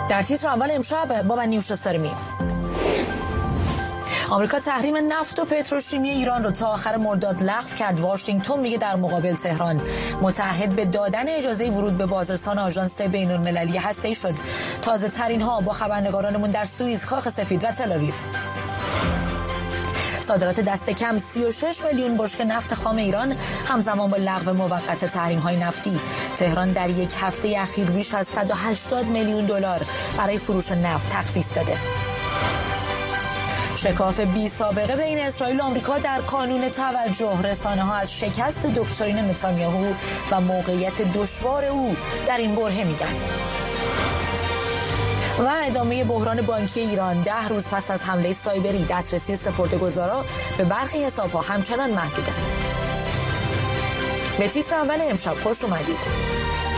در تیتر اول امشب با من نیوش سرمی. آمریکا تحریم نفت و پتروشیمی ایران رو تا آخر مرداد لغو کرد. واشنگتن میگه در مقابل تهران متعهد به دادن اجازه ورود به بازرسان آژانس بین‌المللی هسته‌ای شد. تازه ترین ها با خبرنگارانمون در سوئیس، کاخ سفید و تل‌آویو. صادرات دست کم 36 میلیون بشکه نفت خام ایران همزمان با لغو موقت تحریم‌های نفتی. تهران در یک هفته اخیر بیش از 180 میلیون دلار برای فروش نفت تخفیف داده. شکاف بی سابقه بین اسرائیل و آمریکا در کانون توجه. رسانه‌ها از شکست دکترین نتانیاهو و موقعیت دشوار او در این برهه میگن. و ادامه بحران بانکی ایران. 10 روز پس از حمله سایبری دسترسی سپرده‌گذارا به برخی حساب‌ها همچنان محدوده. به تیتر اول امشب خوش اومدید.